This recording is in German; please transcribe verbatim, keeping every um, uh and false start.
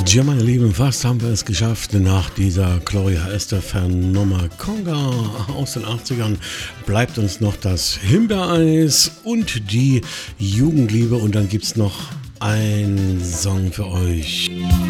Ja, meine Lieben, fast haben wir es geschafft. Nach dieser Gloria Estefan Nummer Conga aus den achtzigern bleibt uns noch das Himbeereis und die Jugendliebe. Und dann gibt es noch einen Song für euch.